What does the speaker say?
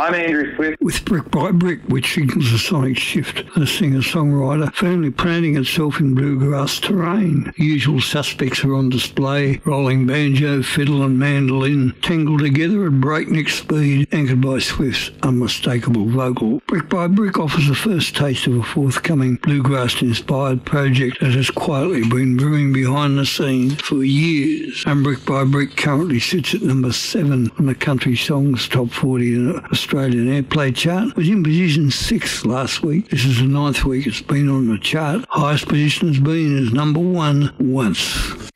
I'm Andrew Swift. With Brick by Brick, which signals a sonic shift, the singer-songwriter firmly planting itself in bluegrass terrain. The usual suspects are on display, rolling banjo, fiddle and mandolin, tangled together at breakneck speed, anchored by Swift's unmistakable vocal. Brick by Brick offers the first taste of a forthcoming bluegrass-inspired project that has quietly been brewing behind the scenes for years. And Brick by Brick currently sits at number 7 on the Country Songs Top 40 in the Australian Airplay chart. It was in position 6 last week. This is the 9th week it's been on the chart. Highest position has been as number 1 once.